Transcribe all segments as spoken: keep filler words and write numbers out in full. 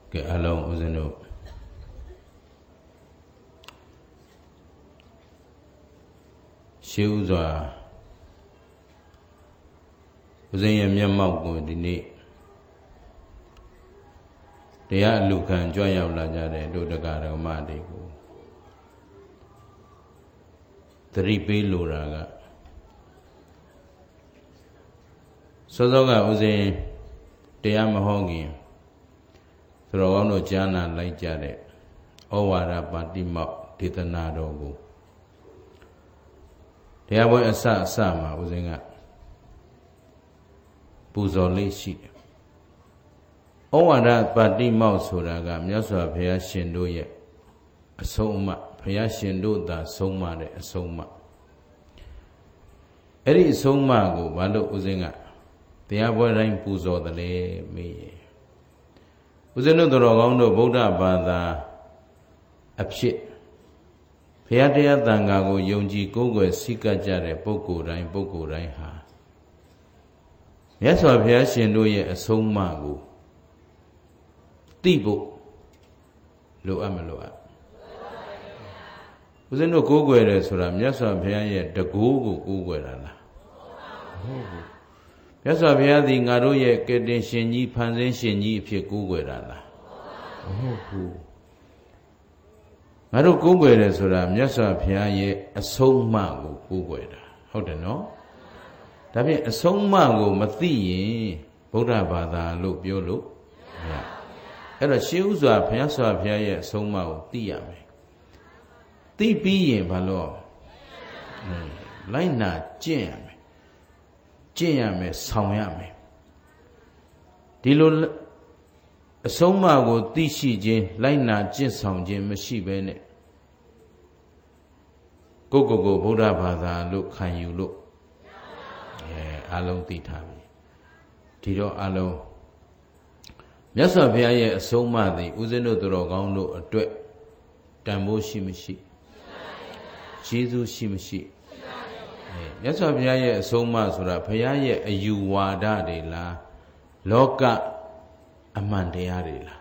ကဲအလုံးဦးဇင်းတို့ရှေးဥစွာဦးဇင်းရဲ့မျက်မှောက်ကိုဒီနေ့တရားအလူခံကြွရောက်လာကြတဲ့တို့တရားတော်မတွေကိုသတိပေးလိုတာကစောစောကဦးဇင်းတရားမဟောခင်သူတော်ကောင်းတို့ကြားနာလိုက်ကြတဲ့ဩဝါဒပါတိမောက်ဒေသနာတော်ကိုတရားပွဲအစအစမှာဦးဇင်းကပူဇော်လေးရှိတယ်ဩဝါဒပါတိမောက်ဆိုတာကမြတ်စွာဘုရားရှင်တို့ရဲ့အဆုံးအမဘုရားရှင်တို့သာဆုံးမတဲ့အဆုံးအမအဲ့ဒီအဆုံးအမကိုဘာလို့ဦးဇင်းကတရားပွဲတိုင်းပူဇော်တယ်လေမေးရဦးဇင်းတို့တော်ကောင်းတို့ဗုဒ္ဓဘာသာအဖြစ်ဘုရားတရားသံဃာကိုယုံကြည်ကိုးကွယ်စိတ်ကပ်ကြတဲ့ပုဂ္ဂိုလ်တိုင်းပုဂ္ဂိုလ်တိုင်းဟာမြတ်စွာဘုရားရှင်တို့ရဲ့အဆုံးအမကိုသိဖို့လိုအပ်မလိုအပ်ဦးဇင်းတို့ကိုးကွယ်တယ်ဆိုတာမြတ်စွာဘုရားရဲ့တကူကိုကိုးကွယ်တာလားဟုတ်ဘူးမြတ်စွာဘုရားသည်ငါတို့ရဲ့ကယ်တင်ရှင်ကြီးဖန်ဆင်းရှင်ကြီးအဖြစ်ကိုးကွယ်တာလားဟုတ်ဘူးငါတို့ကိုးကွယ်တယ်ဆိုတာမြတ်စွာဘုရားရဲ့အဆုံးအမကိုကိုးကွယ်တာဟုတ်တယ်နော်ဒါဖြင့်အဆုံးအမကိုမသိရင်ဗုဒ္ဓဘာသာလို့ပြောလို့မရအဲ့တော့ရှေးဥစွာဘုရားစွာဘုရားရဲ့အဆုံးအမကိုသိရမယ်သိပြီးရင်ဘာလို့လိုက်နာကျင့်ရမယ်ကျင့်ရမယ်ဆောင်ရမယ်ဒီလိုအဆုံးအမကိုသိရှိခြင်းလိုက်နာကျင့်ဆောင်ခြင်းမရှိဘဲနဲ့ကိုယ့်ကိုယ်ကိုဗုဒ္ဓဘာသာလို့ခံယူလို့အဲအလုံးသိထားပြီဒီတော့အလုံးမြတ်စွာဘုရားရဲ့အဆုံးအမသည်ဦးဇင်းတို့တော်ကောင်းတို့အတွက်တန်ဖိုးရှိမရှိကျေးဇူးရှိမရှိအဲမြတ်စွာဘုရားရဲ့အဆုံးအမဆိုတာဘုရားရဲ့အယူဝါဒတွေလားလောကအမှန်တရားတွေလား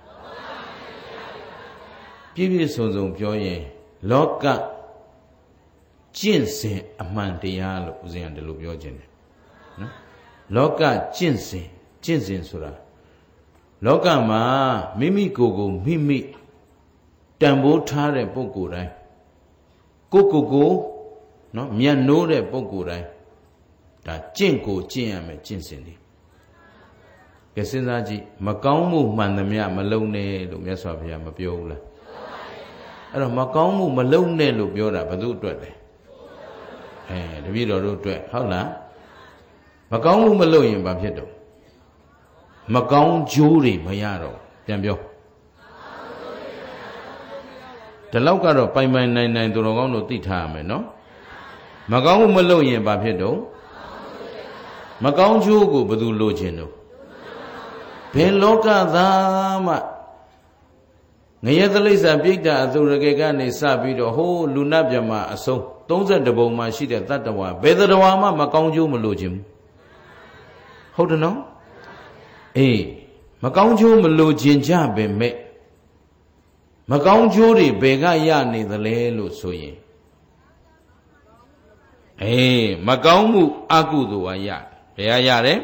ပြည့်ပြည့်စုံစုံပြောရင်လောကကျင့်စဉ်အမှန်တရားလို့ဦးဇင်းကဒီလိုပြောခြင်းတယ်နော်လောကကျင့်စဉ်ကျင့်စဉ်ဆိုတာလောကမှာမိမိကိုယ်ကိုမိမိတန်ဖိုးထားတဲ့ပုဂ္ဂိုလ်တိုင်းကိုယ်ကိုယ်ကိုနော်မြတ်နိုးတဲ့ပုဂ္ဂိုလ်တိုင်းဒါကျင့်ကိုကျင့်ရမယ်ကျင့်စဉ်တွေကဲစဉ်းစားကြည့်မကောင်းမှုမှန်သမျှမလုံနဲ့လို့မြတ်စွာဘုရားမပြောဘူးလားအဲ့တော့မကောင်းမှုမလုံနဲ့လို့ပြောတာဘယ်သူအတွက်လဲအဲတပည့်တော်တို့အတွက်ဟုတ်လားမကောင်းမှုမလုံရင်ဘာဖြစ်တော့မကောင်းကျိုးတွေမရတော့ပြန်ပြောဒီလောက်ကတော့ပိုင်ပိုင်နိုင်နိုင်သူတော်ကောင်းတို့သိထားရမယ်နော်မကောင်းမှုမလုံရင်ဘာဖြစ်တော့မကောင်းကျိုးကိုဘယ်သူလိုချင်တော့ဘယ်လောကသားမှငရဲသလိစ္ဆာပြိတ္တာအသုရကေကနေစပြီးတော့ဟိုးလူနာမြမအဆုံးသုံးဆယ်တပုံမှာရှိတဲ့တတ္တဝါဘယ်တတ္တဝါမှမကောင်းကျိုးမလိုချင်ဘူးဟုတ်တယ်နော်အေးမကောင်းကျိုးမလိုချင်ကြပဲမဲ့မကောင်းကျိုးတွေဘယ်ကရနေသလဲလို့ဆိုရင်အေးမကောင်းမှုအကုသိုလ်ကရဘယ်ကရတယ်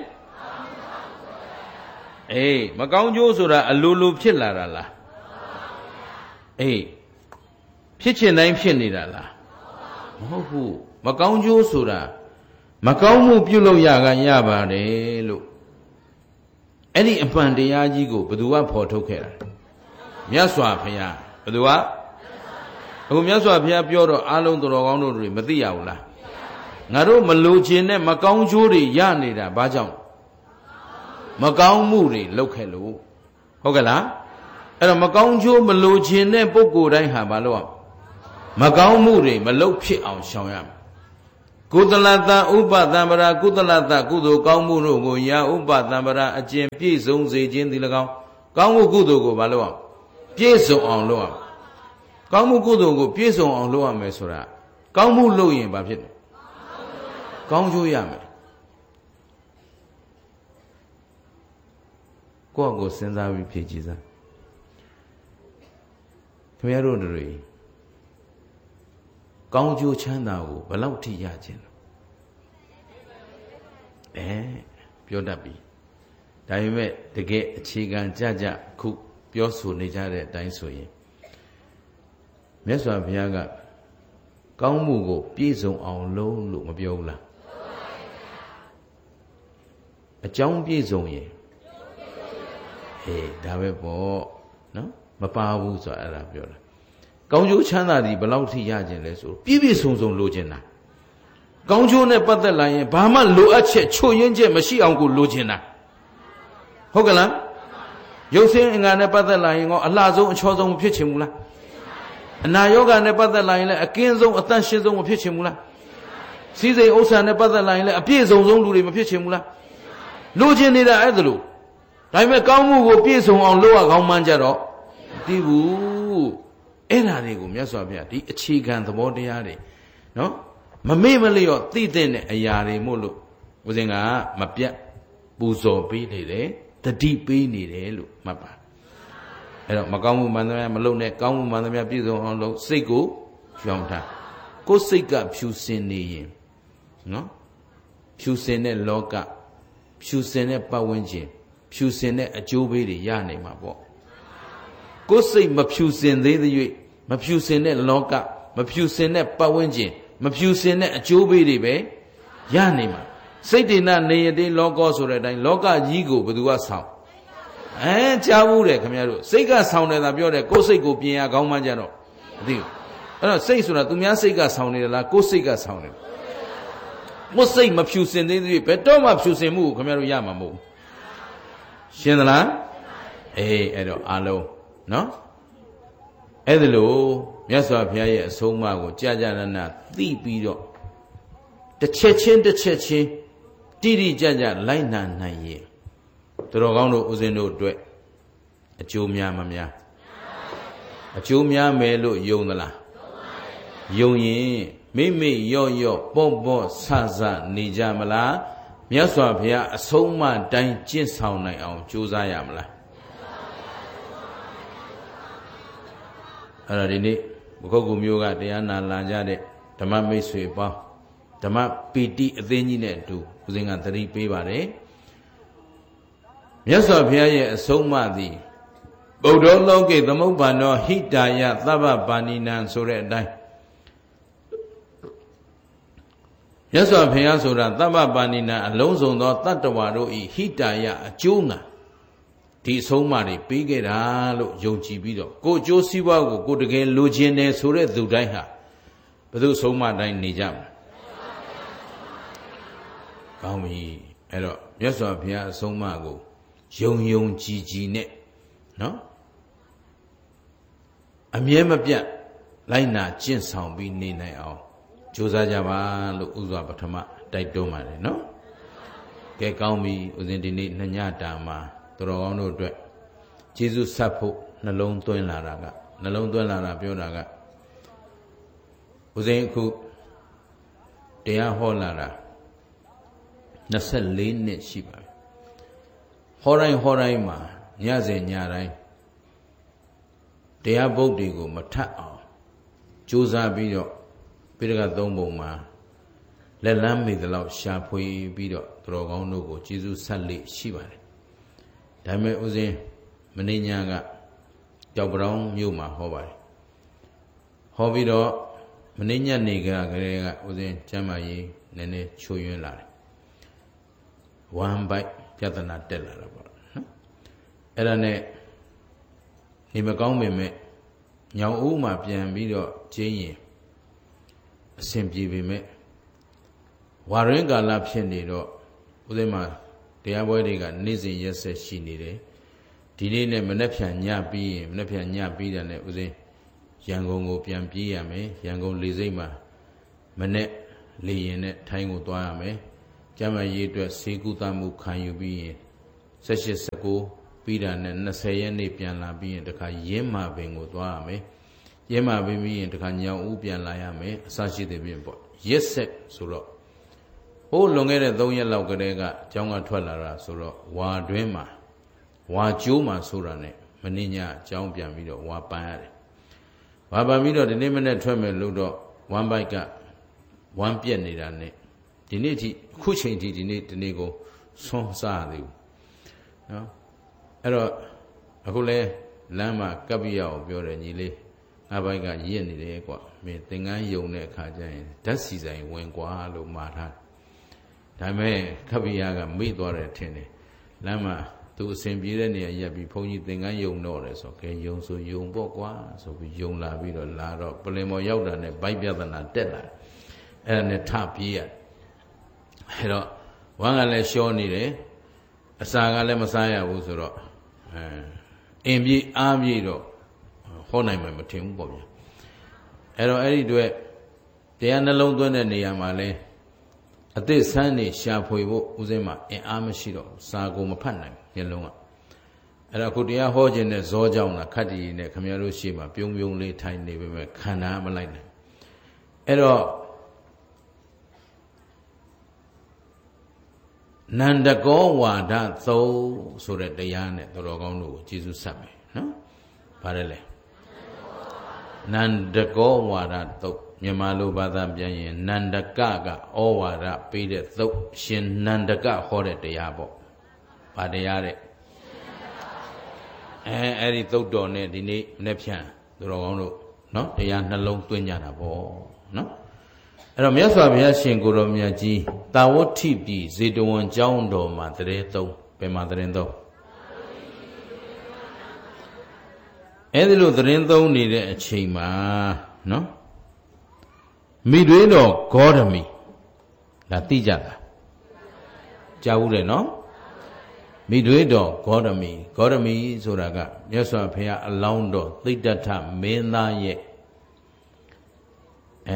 အေးမကောင်းကျိုးဆိုတာအလိုလိုဖြစ်လာတာလားအေးဖြစ်ချင်တိုင်းဖြစ်နေတာလားမဟုတ်ဘူးမကောင်းကျိုးဆိုတာမကောင်းမှုပြုလုပ်ရကရပါတယ်လို့အဲ့ဒီအမှန်တရားကြီးကိုဘယ်သူကဖော်ထုတ်ခဲ့တာမြတ်စွာဘုရားဘယ်သူကအခုမြတ်စွာဘုရားပြောတော့အားလုံးတော်ကောင်းတို့တွေမသိရဘူးလားငါတို့မလိုချင်တဲ့မကောင်းကျိုးတွေရနေတာဘာကြောင့်မကောင်းမှုတွေလုပ်ခဲ့လို့ဟုတ်ကဲ့လားအဲ့တော့မကောင်းကျိုးမလိုချင်တဲ့ပုဂ္ဂိုလ်တိုင်းဟာဘာလို့อ่ะမကောင်းမှုတွေမလုပ်ဖြစ်အောင်ရှောင်ရမယ်ကုသလတဥပသံဗရာကုသလတကုသိုလ်ကောင်းမှုတို့ကိုရာဥပသံဗရာအကျင့်ပြည့်စုံစေခြင်းဒီ၎င်းကောင်းမှုကုသိုလ်ကိုဘာလို့อ่ะပြည့်စုံအောင်လုပ်ရမယ်ကောင်းမှုကုသိုလ်ကိုပြည့်စုံအောင်လုပ်ရမယ်ဆိုတာကောင်းမှုလုပ်ရင်ဘာဖြစ်လဲကောင်းကျိုးရမယ်ကိုယ့်ကိုစဉ်းစားပြီးဖြေကြည့်စမ်းခင်ဗျားတို့တွေကောင်းကျိုးချမ်းသာကိုဘယ်လောက်ထိရခြင်းလဲအဲပြောတတ်ပြီဒါပေမဲ့တကယ်အခြေခံကြကြခုပြောဆိုနေကြတဲ့အတိုင်းဆိုရင်မြတ်စွာဘုရားကကောင်းမှုကိုပြည့်စုံအောင်လုပ်လို့မပြောဘူးလားအကြောင်းပြည့်စုံရင်ဟေးဒါပဲပေါ့နော်မပါဘူးဆိုအဲ့ဒါပြောတာကောင်းကျိုးချမ်းသာသည်ဘယ်လောက်ထိရခြင်းလဲဆိုပြည့်ပြည့်စုံစုံလိုချင်တာကောင်းကျိုးနဲ့ပတ်သက်လာရင်ဘာမှလိုအပ်ချက်ချို့ယွင်းချက်မရှိအောင်ကိုလိုချင်တာဟုတ်ကလားရုပ်ဆင်းအင်္ဂါနဲ့ပတ်သက်လာရင်ကောအလှဆုံးအချောဆုံးမဖြစ်ချင်ဘူးလားအနာယောဂနဲ့ပတ်သက်လာရင်လည်းအကင်းဆုံးအတန့်ရှင်းဆုံးမဖြစ်ချင်ဘူးလားစီးစိမ်ဥစ္စာနဲ့ပတ်သက်လာရင်လည်းအပြည့်စုံဆုံးလူတွေမဖြစ်ချင်ဘူးလားလိုချင်နေတာအဲ့ဒါလို့ဒါပေမဲ့ကောင်းမှုကိုပြည့်စုံအောင်လုပ်ရကောင်းမှန်းကြတော့မသိဘူးအဲ့ဒါတွေကိုမြတ်စွာဘုရားဒီအခြေခံသဘောတရားတွေနော်မမေ့မလျော့သိတဲ့အရာတွေမို့လို့ဦးဇင်းကမပြတ်ပူဇော်ပေးနေတယ်တတိပေးနေတယ်လို့မှတ်ပါအဲ့တော့မကောင်းမှုမှန်သမျှမလုပ်နဲ့ကောင်းမှုမှန်သမျှပြည့်စုံအောင်လုပ်စိတ်ကိုရောင်ထားကိုယ်စိတ်ကဖြူစင်နေရင်နော်ဖြူစင်တဲ့လောကဖြူစင်တဲ့ပတ်ဝန်းကျင်ဖြူစင်တဲ့အကျိုးပေးတွေရနိုင်မှာပေါ့ကိုယ်စိတ်မဖြူစင်သေးသရွေ့မဖြူစင်တဲ့လောကမဖြူစင်တဲ့ပတ်ဝန်းကျင်မဖြူစင်တဲ့အကျိုးပေးတွေပဲရနိုင်မှာစိတ်တေနနေယတိလောကောဆိုတဲ့အတိုင်းလောကကြီးကိုဘယ်သူကဆောင်အဲကြားဘူးတယ်ခင်ဗျားတို့စိတ်ကဆောင်တယ်သာပြောတယ်ကိုယ်စိတ်ကိုပြင်ရကောင်းမှကြတော့မသိဘူးအဲ့တော့စိတ်ဆိုတာသူများစိတ်ကဆောင်နေတယ်လားကိုယ်စိတ်ကဆောင်နေတယ်ကိုယ်စိတ်မဖြူစင်သေးသေးဘယ်တော့မှဖြူစင်မှုကိုခင်ဗျားတို့ရမှာမဟုတ်ဘူးရှင်းသလားအေးအဲ့တော့အားလုံးနော်အဲ့ဒါလို့မြတ်စွာဘုရားရဲ့အဆုံးအမကိုကြာကြာနာနာသိပြီးတော့တစ်ချက်ချင်းတစ်ချက်ချင်းတိတိကျကျလိုက်နာနိုင်ရင်သူတော်ကောင်းတို့ဦးဇင်းတို့အတွက်အကျိုးများမများအကျိုးများမယ်လို့ယုံသလားယုံရင်မိမိရော့ရော့ပေါ့ပေါ့ဆဆနေကြမလားမြတ်စွာဘုရားအဆုံးအမတိုင်းကျင့်ဆောင်နိုင်အောင်ကြိုးစားရမလားအဲ့ဒါဒီနေ့ဘုခုတ်ကူမျိုးကတရားနာလာကြတဲ့ဓမ္မမိတ်ဆွေပေါင်းဓမ္မပီတိအသိဉ္ကြီးနဲ့အတူဦးဇင်းကသတိပေးပါတယ်မြတ်စွာဘုရားရဲ့အဆုံးအမသည်ဗုဒ္ဓလောကေသမုပ္ပါနောဟိတာယသဗ္ဗပါဏိနံဆိုတဲ့အတိုင်းမြတ်စွာဘုရားဆိုတာသဗ္ဗပါဏိနံအလုံးစုံသောတတ္တဝါတို့ဤဟိတာယအကျိုးငါဒီအဆုံးအမတွေပေးခဲ့တာလို့ယုံကြည်ပြီးတော့ကိုအကျိုးစီးပွားကိုကိုတကယ်လိုချင်တယ်ဆိုတဲ့သူတိုင်းဟာဘယ်သူအဆုံးအမတိုင်းနေကြမှာကောင်းပြီအဲ့တော့မြတ်စွာဘုရားအဆုံးအမကိုယုံယုံကြည်ကြည်နဲ့နော်အမြဲမပြတ်လိုက်နာကျင့်ဆောင်ပြီးနေနိုင်အောင်ကြိုးစားကြပါလို့ဥစွာပထမတိုက်တွန်းပါတယ်နော်ကဲကောင်းပြီဦးဇင်းဒီနေ့နှညတာမှာတော်ကောင်းတို့အတွက်ကျေးဇူးဆက်ဖို့နှလုံးသွင်းလာတာကနှလုံးသွင်းလာတာပြောတာကဦးဇင်းအခုတရားဟောလာတာနှစ်ဆယ့်လေးနှစ်ရှိပါပြီဟောတိုင်းဟောတိုင်းမှာညစဉ်ညတိုင်းတရားပုဒ်တွေကိုမထပ်အောင်ကြိုးစားပြီးတော့ပိဋကသုံးပုံမှာလက်လန်းမိသလောက်ရှာဖွေပြီးတော့တော်ကောင်းတို့ကိုကျေးဇူးဆက်လေရှိပါတယ်ဒါပေမဲ့ဦးဇင်းမင်းညာကကြောက်ပြောင်းမြို့မှာဟောပါတယ်ဟောပြီးတော့မင်းညနေကကလေးကဦးဇင်းကျမ်းမာရေးနည်းနည်းချိုးယွင်းလာတယ်ဝမ်းပိုက်ပြဿနာတက်လာတာပေါ့နော်အဲ့ဒါနဲ့နေမကောင်းပေမဲ့ညောင်ဦးမှာပြန်ပြီးတော့ကျင်းရင်အဆင်ပြေပေမဲ့ဝါရင်းကာလဖြစ်နေတော့ဦးဇင်းမှာတရားပွဲတွေကနေ့စဉ်ရက်ဆက်ရှိနေတယ်ဒီနေ့နဲ့မနေ့ဖြန်ညပြီးရင်မနေ့ဖြန်ညပြီးတယ်နဲ့ဦးဇင်းရန်ကုန်ကိုပြန်ပြေးရမယ်ရန်ကုန်လေဆိပ်မှာမနေ့လေရင်နဲ့ထိုင်းကိုသွားရမယ်ကျမ်းမာရေးအတွက်စေကုသမှုခံယူပြီးရင်၁၈ ၁၉ပြီးတာနဲ့၂၀ရက်နေ့ပြန်လာပြီးရင်တခါရင်းမာပင်ကိုသွားရမယ်ရင်းမာပင်ပြီးရင်တခါညောင်ဦးပြန်လာရမယ်အစရှိတဲ့ပြင်ပေါ့ရက်ဆက်ဆိုတော့ဟိုးလွန်ခဲ့တဲ့၃ရက်လောက်ကတည်းကကျောင်းကထွက်လာတာဆိုတော့ဝါတွင်းမှာဝါကျိုးမှာဆိုတာနဲ့မင်းညကျောင်းပြန်ပြီးတော့ဝါပန်းရတယ်ဘာပါပြီးတော့ဒီနေ့မနေ့ထွက်မယ်လို့တော့ဝမ်းဘိုက်ကဝမ်းပြက်နေတာနဲ့ဒီနေ့ထိအခုချိန်ထိဒီနေ့ဒီနေ့ကိုဆွမ်းစားသေးဘူးနော်အဲ့တော့အခုလဲလမ်းမှာကပ်ပြရအောင်ပြောတယ်ညီလေးငါဘိုက်ကရင့်နေတယ်ကွာမင်းသင်္ကန်းယုံတဲ့အခါကျရင်ဓာတ်စီဆိုင်ဝင်ကွာလို့မှာထားဒါပေမဲ့ကပ်ပြရကမေ့သွားတယ်ထင်တယ်လမ်းမှာသူအစဉ်ပြေတဲ့နေရာရက်ပြီးဘုန်းကြီးသင်္ကန်းယုံတော့တယ်ဆိုကဲယုံဆိုယုံပေါ့ကွာဆိုပြီးယုံလာပြီးတော့လာတော့ပလင်မော်ရောက်တာနဲ့ဘိုက်ပြဿနာတက်လာအဲ့ဒါနဲ့ထပြေးရအဲ့တော့ဝမ်းကလည်းရှောနေတယ်အစာကလည်းမစားရဘူးဆိုတော့အဲအင်းပြေးအားပြေးတော့ဟောနိုင်မှမထင်ဘူးပေါ့ဗျာအဲ့တော့အဲ့ဒီတွေ့တရားနှလုံးသွင်းတဲ့နေရာမှာလဲအသစ်ဆန်းနေရှာဖွေဖို့ဦးစင်းမှာအင်အားမရှိတော့စာကိုမဖတ်နိုင်မျက်လုံးကအဲ့တော့ခုတရားဟောခြင်းနဲ့ဇောကြောင့်လားခတ်တည်နဲ့ခမရတို့ရှေ့မှာပြုံးပြုံးလေးထိုင်နေပေမဲ့ခန္ဓာမလိုက်နိုင်အဲ့တော့နန္ဒကောဝါဒသုံးဆိုတဲ့တရားနဲ့တော်ကောင်းတို့ကိုကျေးဇူးဆက်မယ်နော်ဗါတယ်လေနန္ဒကောဝါဒသုံးမြန်မာလိုဘာသာပြန်ရင်နန္ဒကကဩဝါဒပေးတဲ့သုတ်ရှင်နန္ဒကဟောတဲ့တရားပေါ့ဗာတရားတဲ့အဲအဲ့ဒီသုတ်တော်နဲ့ဒီနေ့မနေ့ဖြန်သူတော်ကောင်းတို့နော်တရားနှလုံးသွင်းကြတာပေါ့နော်အဲ့တော့မြတ်စွာဘုရားရှင်ကိုယ်တော်မြတ်ကြီးတာဝဋ္ဌိပြည်ဇေတဝန်ကျောင်းတော်မှာတရေသုံးဘယ်မှာတရင်သုံးအဲ့ဒီလိုတရင်သုံးနေတဲ့အချိန်မှာနော်မိတွေးတော်ဂေါရမီလာသိကြတာကြားဘူးတယ်နော်မိတွေးတော်ဂေါရမီဂေါရမီဆိုတာကမြတ်စွာဘုရားအလောင်းတော်သိတ္တထမင်းသားရဲ့အဲ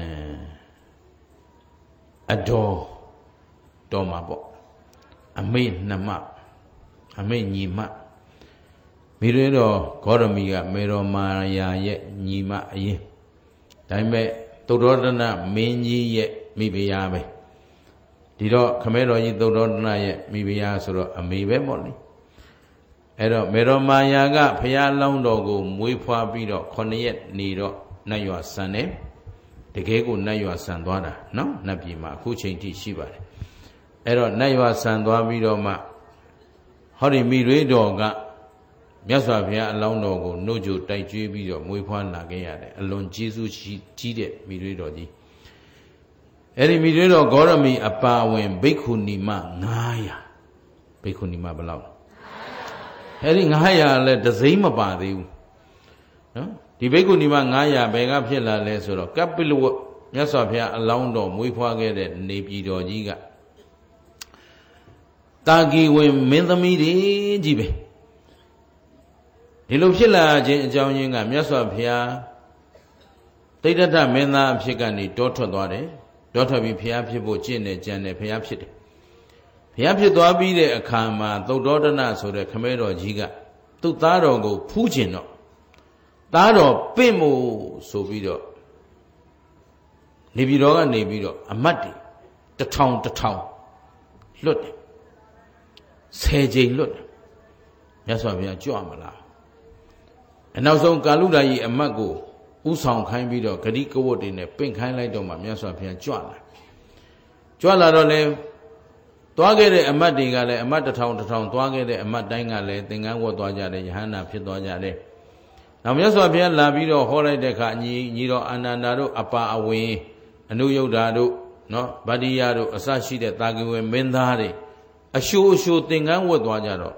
အတော်တော်မှာပေါ့အမေနှမအမေညီမမိတွေးတော်ဂေါရမီကမေတော်မာယာရဲ့ညီမအရင်ဒါပေမဲ့သုဒ္ဓောဒနမင်းကြီးရဲ့မိဖုရားပဲဒီတော့ခမဲတော်ကြီးသုဒ္ဓောဒနရဲ့မိဖုရားဆိုတော့အမေပဲပေါ့လေအဲ့တော့မေတော်မာယာကဖုရားလောင်းတော်ကိုမွေးဖွားပြီးတော့ခုနှစ်ရက်နေတော့နတ်ရွာဆန်တယ်တကယ်ကိုနတ်ရွာဆန်သွားတာနော်နတ်ပြည်မှာအခုချိန်ထိရှိပါတယ်အဲ့တော့နတ်ရွာဆန်သွားပြီးတော့မှဟောဒီမိတွေတော်ကမြတ်စွာဘုရားအလောင်းတော်ကိုနှုတ်ကြိုတိုက်ကျွေးပြီးတော့မွေးဖွားလာခဲ့ရတယ်အလွန်ကျေးဇူးကြီးတဲ့မိတွေတော်ကြီးအဲ့ဒီမိတွေတော်ဂေါရမီအပါဝင်ဘိက္ခုနီမငါးရာဘိက္ခုနီမဘယ်လောက်အဲ့ဒီငါးရာလည်းတစိမ့်မပါသေးဘူးနော်ဒီဘိက္ခုနီမငါးရာဘယ်ကဖြစ်လာလဲဆိုတော့ကပိလဝတ်မြတ်စွာဘုရားအလောင်းတော်မွေးဖွားခဲ့တဲ့နေပြည်တော်ကြီးကတာဂီဝင်မင်းသမီးတွေကြီးပဲဒီလိုဖြစ်လာခြင်းအကြောင်းရင်းကမြတ်စွာဘုရားတိဋ္ဌထမင်းသားအဖြစ်ကနေတောထွက်သွားတယ်တောထွက်ပြီးဘုရားဖြစ်ဖို့ကျင့်နေကြံတယ်ဘုရားဖြစ်တယ်ဘုရားဖြစ်သွားပြီးတဲ့အခါမှာသုဒ္ဓောဒနဆိုတဲ့ခမဲတော်ကြီးကသူ့သားတော်ကိုဖူးကျင်တော့သားတော်ပင့်မို့ဆိုပြီးတော့နေပြည်တော်ကနေပြီးတော့အမတ်တွေတထောင်တထောင်လွတ်တယ်ဆယ်ကြိမ်လွတ်တယ်မြတ်စွာဘုရားကြွမလားအနောက်ဆုံးကာလုဒ္ဒကြီးအမတ်ကိုဥဆောင်ခိုင်းပြီးတော့ဂတိကဝတ်တွေနဲ့ပင့်ခိုင်းလိုက်တော့မှမြတ်စွာဘုရားကြွလာကြွလာတော့လေသွားခဲ့တဲ့အမတ်တွေကလည်းအမတ်တစ်ထောင်တစ်ထောင်သွားခဲ့တဲ့အမတ်တိုင်းကလည်းသင်္ကန်းဝတ်သွားကြတယ်ယဟန္တာဖြစ်သွားကြတယ်နောက်မြတ်စွာဘုရားလာပြီးတော့ဟောလိုက်တဲ့အခါညီညီတော်အာနန္ဒာတို့အပါအဝင်အနုယုဒ္ဓတို့နော်ဗတ္တိယတို့အစရှိတဲ့တာဂိဝေမင်းသားတွေအရှိုးအရှိုးသင်္ကန်းဝတ်သွားကြတော့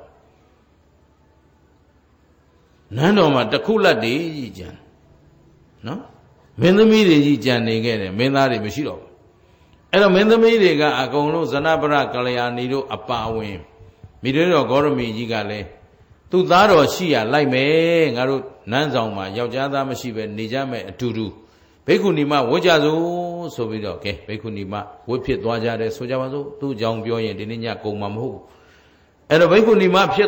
နန်းတော်မှာတခုလက်တည်းကြီးကြံနော်မင်းသမီးတွေကြီးကြံနေခဲ့တယ်မင်းသားတွေမရှိတော့ဘူးအဲ့တော့မင်းသမီးတွေကအကုန်လုံးဇနပရကလျာဏီတို့အပါဝင်မိတွေတော်ဂေါရမီကြီးကလည်းသူ့သားတော်ရှိရလိုက်မယ်ငါတို့နန်းဆောင်မှာယောက်ျားသားမရှိပဲနေကြမယ်အတူတူဘိက္ခုနီမဝတ်ကြစို့ဆိုပြီးတော့ကဲဘိက္ခုနီမဝတ်ဖြစ်သွားကြတယ်ဆိုကြပါစို့သူ့ကြောင့်ပြောရင်ဒီနေ့ညကုန်မှာမဟုတ်ဘူးအဲ့တော့ဘိက္ခုနီမဖြစ်